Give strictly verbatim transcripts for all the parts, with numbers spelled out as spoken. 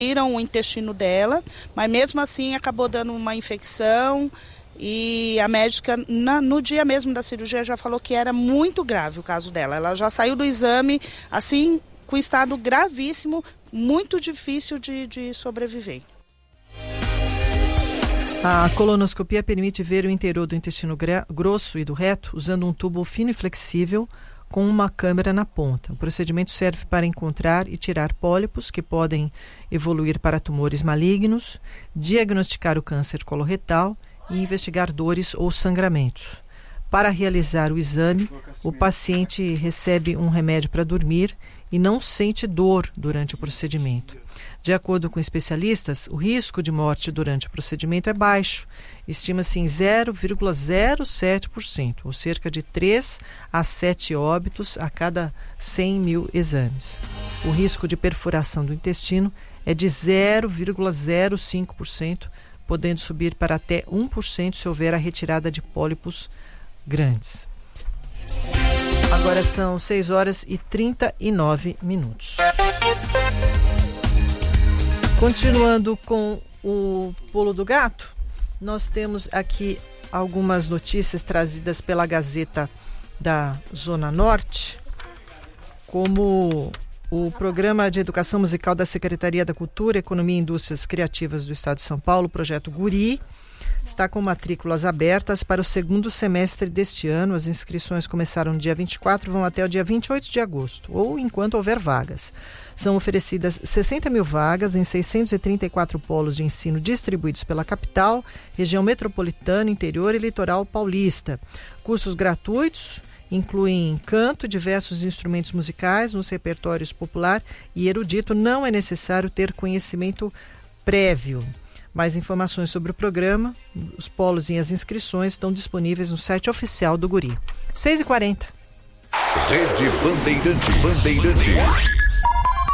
o intestino dela, mas mesmo assim acabou dando uma infecção e a médica na, no dia mesmo da cirurgia já falou que era muito grave o caso dela. Ela já saiu do exame assim com estado gravíssimo, muito difícil de, de sobreviver. A colonoscopia permite ver o interior do intestino grosso e do reto usando um tubo fino e flexível com uma câmera na ponta. O procedimento serve para encontrar e tirar pólipos que podem evoluir para tumores malignos, diagnosticar o câncer coloretal e investigar dores ou sangramentos. Para realizar o exame, o paciente recebe um remédio para dormir e não sente dor durante o procedimento. De acordo com especialistas, o risco de morte durante o procedimento é baixo. Estima-se em zero vírgula zero sete por cento, ou cerca de três a sete óbitos a cada cem mil exames. O risco de perfuração do intestino é de zero vírgula zero cinco por cento, podendo subir para até um por cento se houver a retirada de pólipos grandes. Agora são seis horas e trinta e nove minutos. Continuando com o Pulo do Gato, nós temos aqui algumas notícias trazidas pela Gazeta da Zona Norte, como o Programa de Educação Musical da Secretaria da Cultura, Economia e Indústrias Criativas do Estado de São Paulo, o Projeto Guri, está com matrículas abertas para o segundo semestre deste ano. As inscrições começaram no dia vinte e quatro e vão até o dia vinte e oito de agosto, ou enquanto houver vagas. São oferecidas sessenta mil vagas em seiscentos e trinta e quatro polos de ensino distribuídos pela capital, região metropolitana, interior e litoral paulista. Cursos gratuitos incluem canto, diversos instrumentos musicais nos repertórios popular e erudito. Não é necessário ter conhecimento prévio. Mais informações sobre o programa, os polos e as inscrições estão disponíveis no site oficial do Guri. seis e quarenta. Rede Bandeirantes. Bandeirantes.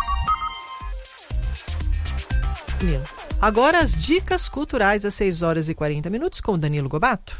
Agora as dicas culturais às seis horas e quarenta minutos com o Danilo Gobato.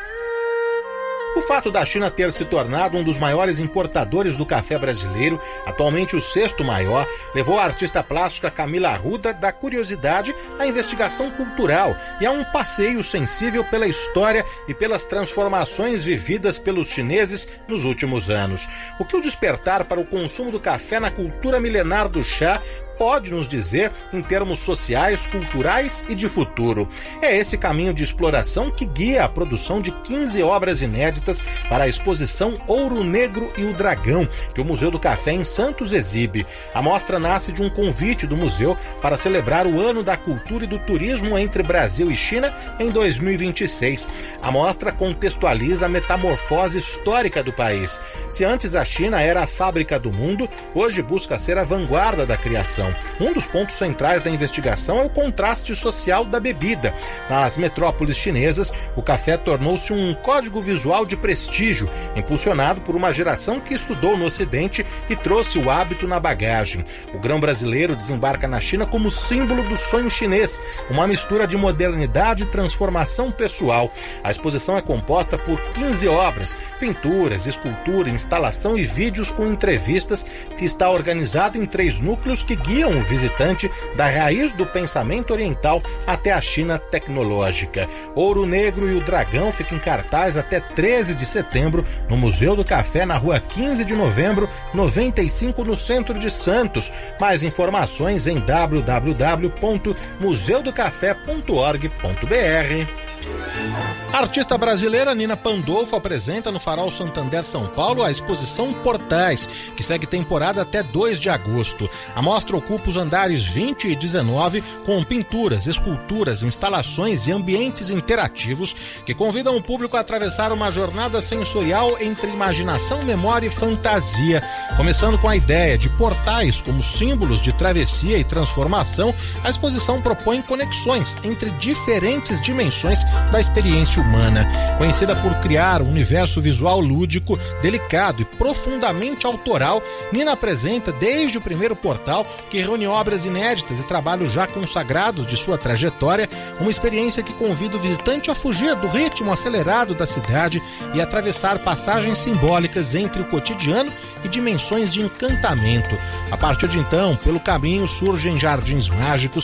O fato da China ter se tornado um dos maiores importadores do café brasileiro, atualmente o sexto maior, levou a artista plástica Camila Arruda da curiosidade à investigação cultural e a um passeio sensível pela história e pelas transformações vividas pelos chineses nos últimos anos. O que o despertar para o consumo do café na cultura milenar do chá pode nos dizer em termos sociais, culturais e de futuro? É esse caminho de exploração que guia a produção de quinze obras inéditas para a exposição Ouro Negro e o Dragão, que o Museu do Café em Santos exibe. A mostra nasce de um convite do museu para celebrar o Ano da Cultura e do Turismo entre Brasil e China em dois mil e vinte e seis. A mostra contextualiza a metamorfose histórica do país. Se antes a China era a fábrica do mundo, hoje busca ser a vanguarda da criação. Um dos pontos centrais da investigação é o contraste social da bebida. Nas metrópoles chinesas, o café tornou-se um código visual de prestígio, impulsionado por uma geração que estudou no Ocidente e trouxe o hábito na bagagem. O grão brasileiro desembarca na China como símbolo do sonho chinês, uma mistura de modernidade e transformação pessoal. A exposição é composta por quinze obras, pinturas, escultura, instalação e vídeos com entrevistas, que está organizada em três núcleos que guiam o visitante da raiz do pensamento oriental até a China tecnológica. Ouro Negro e o Dragão fica em cartaz até treze de setembro no Museu do Café, na rua quinze de novembro, noventa e cinco, no centro de Santos. Mais informações em w w w ponto museu do café ponto org ponto b r. A artista brasileira Nina Pandolfo apresenta no Farol Santander São Paulo a exposição Portais, que segue temporada até dois de agosto. A mostra ocupa os andares vinte e dezenove com pinturas, esculturas, instalações e ambientes interativos que convidam o público a atravessar uma jornada sensorial entre imaginação, memória e fantasia. Começando com a ideia de portais como símbolos de travessia e transformação, a exposição propõe conexões entre diferentes dimensões da experiência humana. Conhecida por criar um universo visual lúdico, delicado e profundamente autoral, Nina apresenta desde o primeiro portal, que reúne obras inéditas e trabalhos já consagrados de sua trajetória, uma experiência que convida o visitante a fugir do ritmo acelerado da cidade e atravessar passagens simbólicas entre o cotidiano e dimensões de encantamento. A partir de então, pelo caminho surgem jardins mágicos,